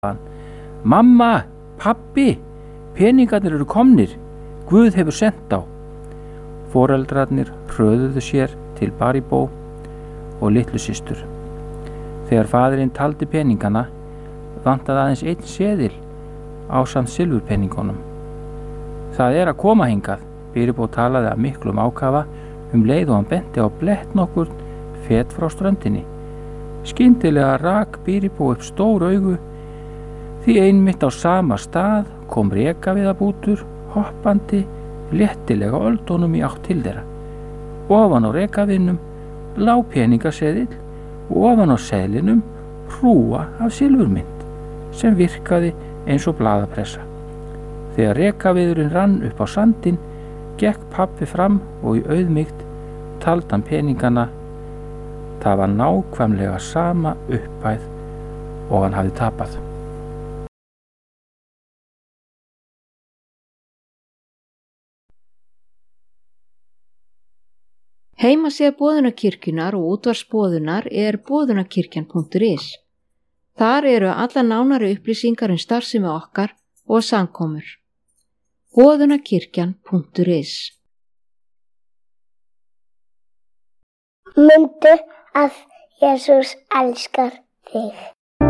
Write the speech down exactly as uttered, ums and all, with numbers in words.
hann: Mamma, pabbi, peningarnir eru komnir, Guð hefur sent á. Foreldrarnir hröðuðu sér til Baribó og litlu systur. Þegar faðirinn taldi peningana, vantaði aðeins einn seðil ásamt silfurpeningunum. Það er að koma hingað, Baribó talaði af miklum ákafa um leið og hann benti á blett nokkur fet frá ströndinni. Skyndilega rak Baribó upp stór augu, því einmitt á sama stað kom rekaviðabútur hoppandi léttilega öldunum í átt til þeirra. Ofan á rekaviðnum lá peningaseðill og ofan á seðlinum hrúga af silfurmynt sem virkaði eins og blaðapressa. Þegar rekaviðurinn rann upp á sandinn, gekk pabbi fram og í auðmýkt taldi hann peningana. Það var nákvæmlega sama upphæð og hann hafði tapað. Heimasíða Boðunarkirkjunnar og útvarpsboðunar er boðunarkirkjan punktur is. Þar eru allar nánari upplýsingar um starfsemi okkar og samkomur. boðunarkirkjan punktur is. Mundu að Jesús elskar þig.